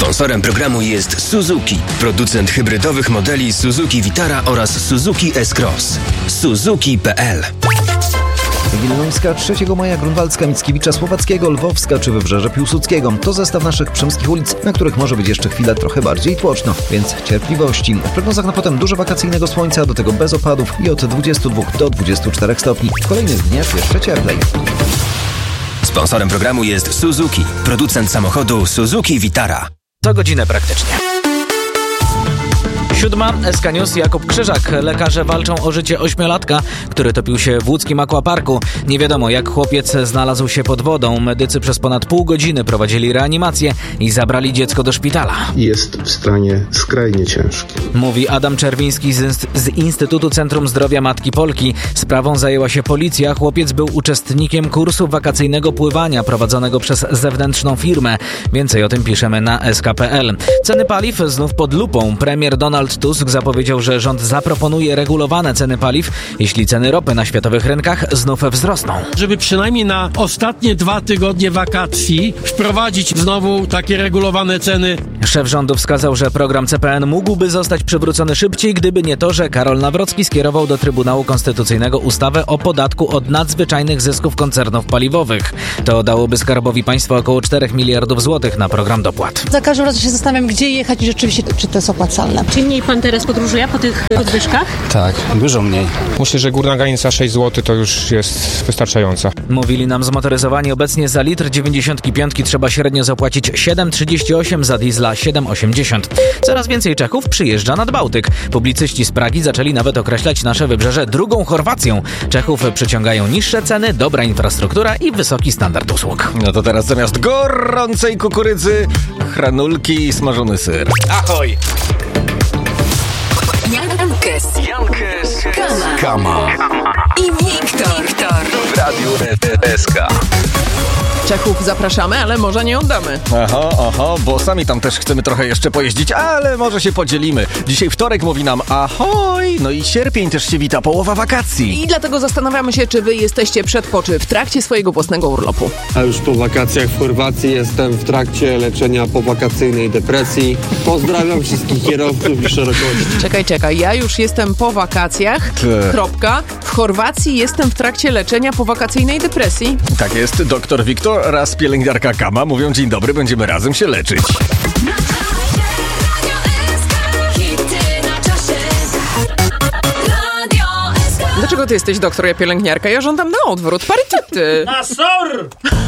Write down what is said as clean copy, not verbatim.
Sponsorem programu jest Suzuki, producent hybrydowych modeli Suzuki Vitara oraz Suzuki S-Cross. Suzuki.pl. Wileńska, 3 maja, Grunwaldzka, Mickiewicza, Słowackiego, Lwowska czy Wybrzeże Piłsudskiego. To zestaw naszych przemskich ulic, na których może być jeszcze chwilę trochę bardziej tłoczno, więc cierpliwości. W prognozach na potem dużo wakacyjnego słońca, do tego bez opadów i od 22 do 24 stopni. W kolejnych dniach jeszcze cieplej. Sponsorem programu jest Suzuki, producent samochodu Suzuki Vitara. Co godzinę praktycznie. 7. SK News. Jakub Krzyżak. Lekarze walczą o życie 8-latka, który topił się w łódzkim aquaparku. Nie wiadomo, jak chłopiec znalazł się pod wodą. Medycy przez ponad pół godziny prowadzili reanimację i zabrali dziecko do szpitala. Jest w stanie skrajnie ciężkim. Mówi Adam Czerwiński z Instytutu Centrum Zdrowia Matki Polki. Sprawą zajęła się policja. Chłopiec był uczestnikiem kursu wakacyjnego pływania prowadzonego przez zewnętrzną firmę. Więcej o tym piszemy na sk.pl. Ceny paliw znów pod lupą. Premier Donald Tusk zapowiedział, że rząd zaproponuje regulowane ceny paliw, jeśli ceny ropy na światowych rynkach znów wzrosną. Żeby przynajmniej na ostatnie 2 tygodnie wakacji wprowadzić znowu takie regulowane ceny. Szef rządu wskazał, że program CPN mógłby zostać przywrócony szybciej, gdyby nie to, że Karol Nawrocki skierował do Trybunału Konstytucyjnego ustawę o podatku od nadzwyczajnych zysków koncernów paliwowych. To dałoby Skarbowi Państwa około 4 miliardów złotych na program dopłat. Za każdym razem się zastanawiam, gdzie jechać i rzeczywiście, czy to jest opłacalne. Czy mniej pan teraz podróżuje po tych podwyżkach? Tak, dużo mniej. Myślę, że górna granica 6 zł to już jest wystarczająca. Mówili nam zmotoryzowani. Obecnie za litr 95 trzeba średnio zapłacić 7,38, za diesla 7,80. Coraz więcej Czechów przyjeżdża nad Bałtyk. Publicyści z Pragi zaczęli nawet określać nasze wybrzeże drugą Chorwacją. Czechów przyciągają niższe ceny, dobra infrastruktura i wysoki standard usług. No to teraz zamiast gorącej kukurydzy, hranulki i smażony ser. Ahoj! Jankes, Kama i Wiktor w Radiu SK. Czechów zapraszamy, ale morza nie oddamy. Aha, bo sami tam też chcemy trochę jeszcze pojeździć, ale może się podzielimy. Dzisiaj wtorek mówi nam ahoj, no i sierpień też się wita, połowa wakacji. I dlatego zastanawiamy się, czy wy jesteście przed czy w trakcie swojego własnego urlopu. A już po wakacjach w Chorwacji jestem w trakcie leczenia powakacyjnej depresji. Pozdrawiam wszystkich kierowców i szerokości. Czekaj, ja już jestem po wakacjach, kropka. W Chorwacji jestem w trakcie leczenia powakacyjnej depresji. Tak jest, doktor Wiktor oraz pielęgniarka Kama mówią dzień dobry, będziemy razem się leczyć. Dlaczego ty jesteś doktor, ja pielęgniarka? Ja żądam na odwrót, parytety. Na SOR!